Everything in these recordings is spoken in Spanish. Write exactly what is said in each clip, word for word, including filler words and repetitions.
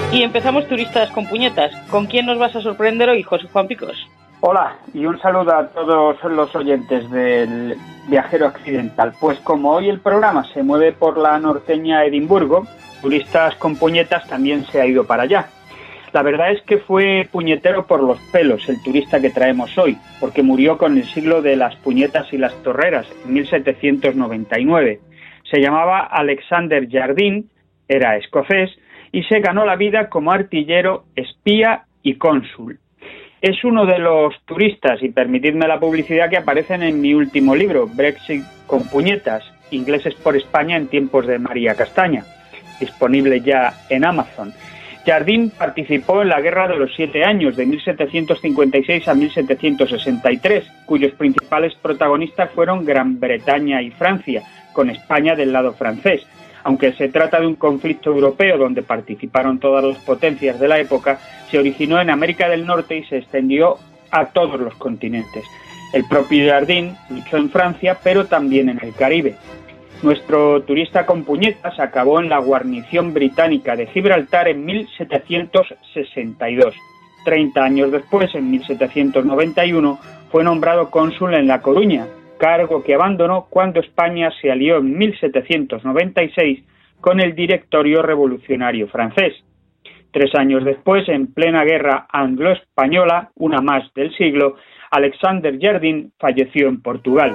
Y empezamos Turistas con Puñetas. ¿Con quién nos vas a sorprender hoy, José Juan Picos? Hola, y un saludo a todos los oyentes del Viajero Accidental. Pues como hoy el programa se mueve por la norteña Edimburgo, Turistas con Puñetas también se ha ido para allá. La verdad es que fue puñetero por los pelos el turista que traemos hoy, porque murió con el siglo de las puñetas y las torreras, en mil setecientos noventa y nueve. Se llamaba Alexander Jardine, era escocés, y se ganó la vida como artillero, espía y cónsul. Es uno de los turistas, y permitidme la publicidad, que aparecen en mi último libro, Brexit con Puñetas, ingleses por España en tiempos de María Castaña, disponible ya en Amazon. Jardine participó en la Guerra de los Siete Años, de mil setecientos cincuenta y seis a mil setecientos sesenta y tres, cuyos principales protagonistas fueron Gran Bretaña y Francia, con España del lado francés. Aunque se trata de un conflicto europeo donde participaron todas las potencias de la época, se originó en América del Norte y se extendió a todos los continentes. El propio Jardine luchó en Francia, pero también en el Caribe. Nuestro turista con puñetas acabó en la guarnición británica de Gibraltar en mil setecientos sesenta y dos. Treinta años después, en mil setecientos noventa y uno, fue nombrado cónsul en La Coruña, cargo que abandonó cuando España se alió en mil setecientos noventa y seis con el Directorio Revolucionario francés. Tres años después, en plena guerra anglo-española, una más del siglo, Alexander Jardine falleció en Portugal.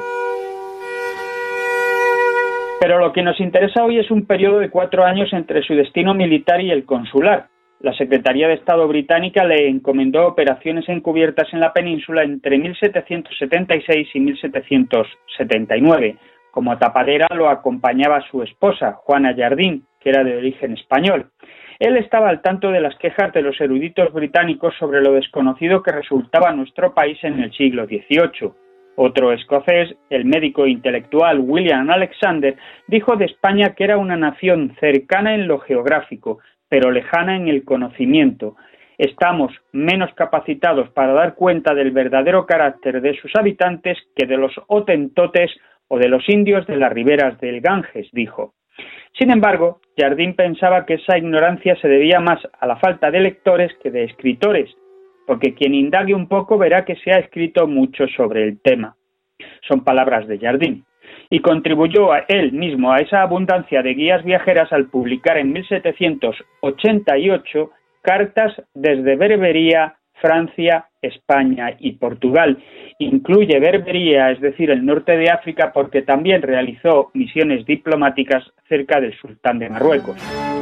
Pero lo que nos interesa hoy es un periodo de cuatro años entre su destino militar y el consular. La Secretaría de Estado británica le encomendó operaciones encubiertas en la península entre mil setecientos setenta y seis y mil setecientos setenta y nueve. Como tapadera lo acompañaba su esposa, Juana Jardine, que era de origen español. Él estaba al tanto de las quejas de los eruditos británicos sobre lo desconocido que resultaba nuestro país en el siglo dieciocho. Otro escocés, el médico intelectual William Alexander, dijo de España que era una nación cercana en lo geográfico, pero lejana en el conocimiento. Estamos menos capacitados para dar cuenta del verdadero carácter de sus habitantes que de los hotentotes o de los indios de las riberas del Ganges, dijo. Sin embargo, Jardine pensaba que esa ignorancia se debía más a la falta de lectores que de escritores, porque quien indague un poco verá que se ha escrito mucho sobre el tema. Son palabras de Jardine. Y contribuyó a él mismo a esa abundancia de guías viajeras al publicar en mil setecientos ochenta y ocho cartas desde Berbería, Francia, España y Portugal. Incluye Berbería, es decir, el norte de África, porque también realizó misiones diplomáticas cerca del sultán de Marruecos.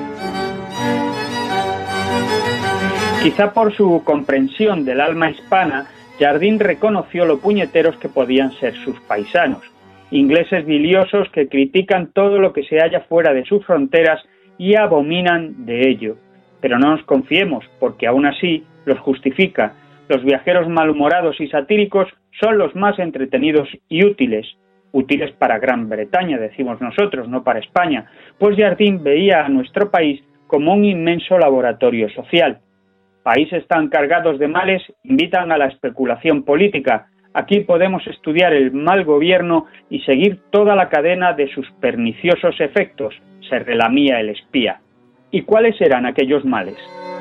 Quizá por su comprensión del alma hispana, Jardine reconoció lo puñeteros que podían ser sus paisanos. Ingleses biliosos que critican todo lo que se halla fuera de sus fronteras y abominan de ello. Pero no nos confiemos, porque aún así los justifica. Los viajeros malhumorados y satíricos son los más entretenidos y útiles. Útiles para Gran Bretaña, decimos nosotros, no para España, pues Jardine veía a nuestro país como un inmenso laboratorio social. Países tan cargados de males invitan a la especulación política. Aquí podemos estudiar el mal gobierno y seguir toda la cadena de sus perniciosos efectos, se relamía el espía. ¿Y cuáles eran aquellos males?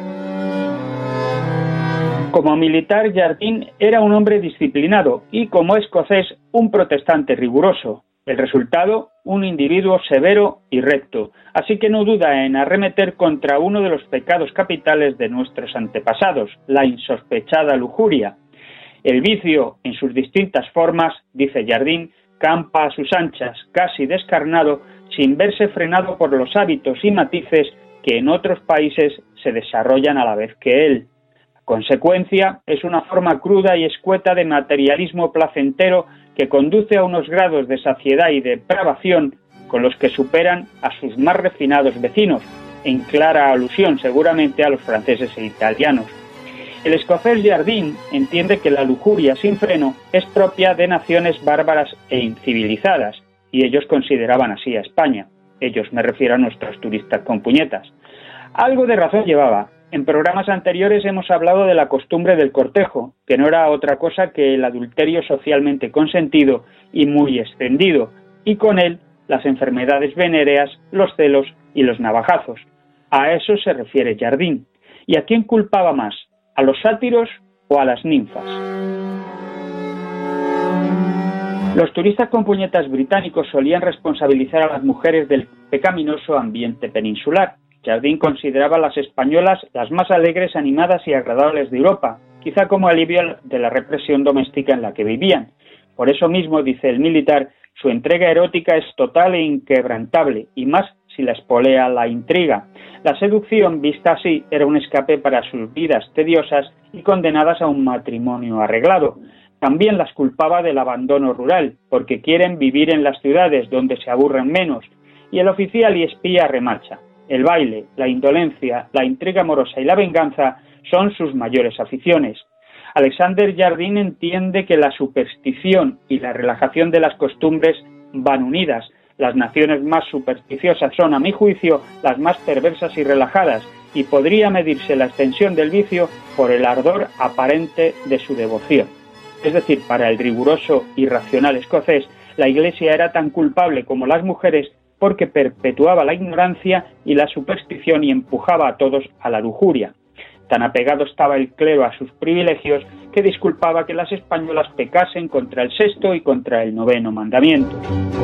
Como militar, Jardine era un hombre disciplinado y, como escocés, un protestante riguroso. El resultado, un individuo severo y recto, así que no duda en arremeter contra uno de los pecados capitales de nuestros antepasados, la insospechada lujuria. El vicio, en sus distintas formas, dice Jardine, campa a sus anchas, casi descarnado, sin verse frenado por los hábitos y matices que en otros países se desarrollan a la vez que él. La consecuencia es una forma cruda y escueta de materialismo placentero que conduce a unos grados de saciedad y depravación con los que superan a sus más refinados vecinos, en clara alusión seguramente a los franceses e italianos. El escocés Jardine entiende que la lujuria sin freno es propia de naciones bárbaras e incivilizadas, y ellos consideraban así a España. Ellos, me refiero a nuestros turistas con puñetas. Algo de razón llevaba. En programas anteriores hemos hablado de la costumbre del cortejo, que no era otra cosa que el adulterio socialmente consentido y muy extendido, y con él las enfermedades venéreas, los celos y los navajazos. A eso se refiere Jardine. ¿Y a quién culpaba más? ¿A los sátiros o a las ninfas? Los turistas con puñetas británicos solían responsabilizar a las mujeres del pecaminoso ambiente peninsular. Jardín consideraba a las españolas las más alegres, animadas y agradables de Europa, quizá como alivio de la represión doméstica en la que vivían. Por eso mismo, dice el militar, su entrega erótica es total e inquebrantable, y más si la espolea la intriga. La seducción, vista así, era un escape para sus vidas tediosas y condenadas a un matrimonio arreglado. También las culpaba del abandono rural, porque quieren vivir en las ciudades donde se aburren menos, y el oficial y espía remarcha. El baile, la indolencia, la intriga amorosa y la venganza son sus mayores aficiones. Alexander Jardine entiende que la superstición y la relajación de las costumbres van unidas. Las naciones más supersticiosas son, a mi juicio, las más perversas y relajadas, y podría medirse la extensión del vicio por el ardor aparente de su devoción. Es decir, para el riguroso y racional escocés, la Iglesia era tan culpable como las mujeres porque perpetuaba la ignorancia y la superstición y empujaba a todos a la lujuria. Tan apegado estaba el clero a sus privilegios que disculpaba que las españolas pecasen contra el sexto y contra el noveno mandamiento.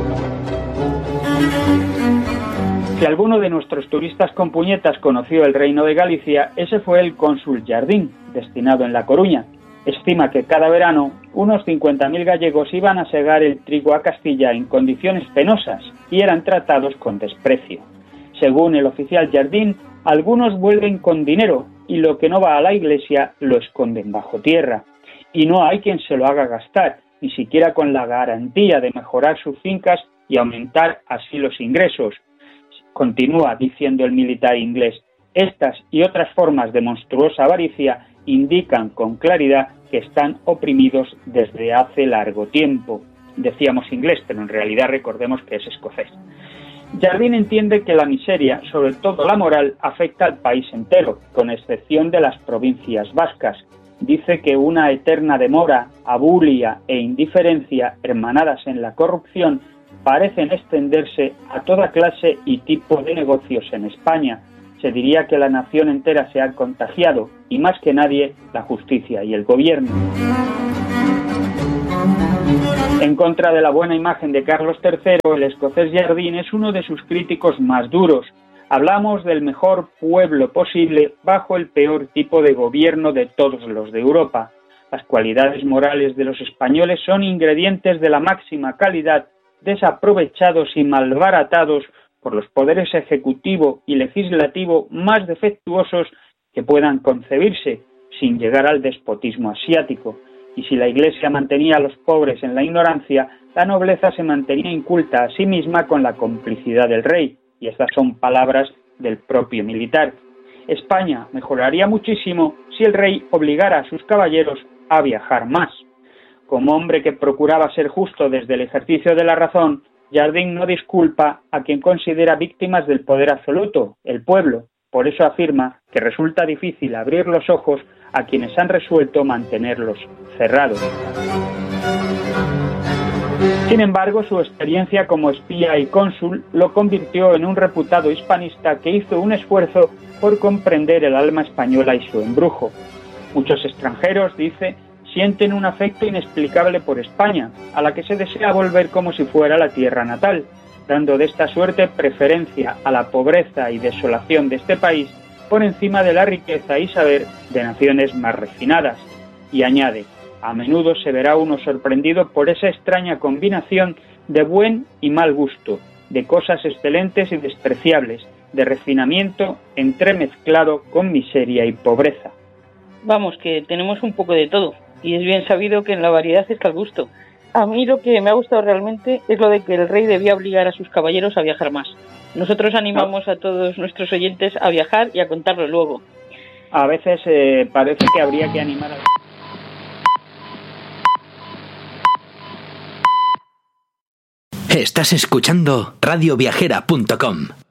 Si alguno de nuestros turistas con puñetas conoció el reino de Galicia, ese fue el cónsul Jardín, destinado en La Coruña. Estima que cada verano unos cincuenta mil gallegos iban a segar el trigo a Castilla en condiciones penosas y eran tratados con desprecio. Según el oficial Jardín, algunos vuelven con dinero y lo que no va a la iglesia lo esconden bajo tierra. Y no hay quien se lo haga gastar, ni siquiera con la garantía de mejorar sus fincas y aumentar así los ingresos. Continúa diciendo el militar inglés, estas y otras formas de monstruosa avaricia indican con claridad que están oprimidos desde hace largo tiempo. Decíamos inglés, pero en realidad recordemos que es escocés. Jardín entiende que la miseria, sobre todo la moral, afecta al país entero, con excepción de las provincias vascas. Dice que una eterna demora, abulia e indiferencia hermanadas en la corrupción parecen extenderse a toda clase y tipo de negocios en España. Se diría que la nación entera se ha contagiado, y más que nadie, la justicia y el gobierno. En contra de la buena imagen de Carlos tercero, el escocés Jardín es uno de sus críticos más duros. Hablamos del mejor pueblo posible bajo el peor tipo de gobierno de todos los de Europa. Las cualidades morales de los españoles son ingredientes de la máxima calidad, desaprovechados y malbaratados por los poderes ejecutivo y legislativo más defectuosos que puedan concebirse, sin llegar al despotismo asiático. Y si la Iglesia mantenía a los pobres en la ignorancia, la nobleza se mantenía inculta a sí misma con la complicidad del rey, y estas son palabras del propio militar. España mejoraría muchísimo si el rey obligara a sus caballeros a viajar más. Como hombre que procuraba ser justo desde el ejercicio de la razón, Jardín no disculpa a quien considera víctimas del poder absoluto, el pueblo. Por eso afirma que resulta difícil abrir los ojos a quienes han resuelto mantenerlos cerrados. Sin embargo, su experiencia como espía y cónsul lo convirtió en un reputado hispanista que hizo un esfuerzo por comprender el alma española y su embrujo. Muchos extranjeros, dice, sienten un afecto inexplicable por España, a la que se desea volver como si fuera la tierra natal, dando de esta suerte preferencia a la pobreza y desolación de este país por encima de la riqueza y saber de naciones más refinadas. Y añade, a menudo se verá uno sorprendido por esa extraña combinación de buen y mal gusto, de cosas excelentes y despreciables, de refinamiento entremezclado con miseria y pobreza. Vamos, que tenemos un poco de todo, y es bien sabido que en la variedad está el gusto. A mí lo que me ha gustado realmente es lo de que el rey debía obligar a sus caballeros a viajar más. Nosotros animamos a todos nuestros oyentes a viajar y a contarlo luego. A veces eh, parece que habría que animar a... Estás escuchando radio viajera punto com.